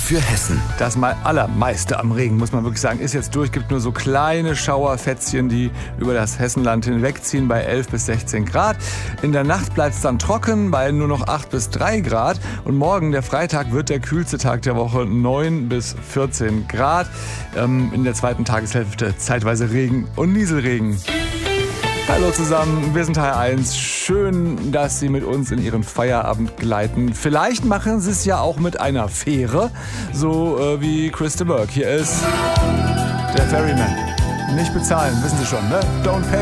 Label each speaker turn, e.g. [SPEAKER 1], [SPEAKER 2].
[SPEAKER 1] für Hessen.
[SPEAKER 2] Das mal allermeiste am Regen, muss man wirklich sagen, ist jetzt durch. Gibt nur so kleine Schauerfätzchen, die über das Hessenland hinwegziehen bei 11 bis 16 Grad. In der Nacht bleibt es dann trocken bei nur noch 8 bis 3 Grad. Und morgen, der Freitag, wird der kühlste Tag der Woche, 9 bis 14 Grad. In der zweiten Tageshälfte zeitweise Regen und Nieselregen. Hallo zusammen, wir sind HR1. Schön, dass Sie mit uns in Ihren Feierabend gleiten. Vielleicht machen Sie es ja auch mit einer Fähre, so wie Chris de Burgh. Hier ist der Ferryman. Nicht bezahlen, wissen Sie schon, ne? Don't pay.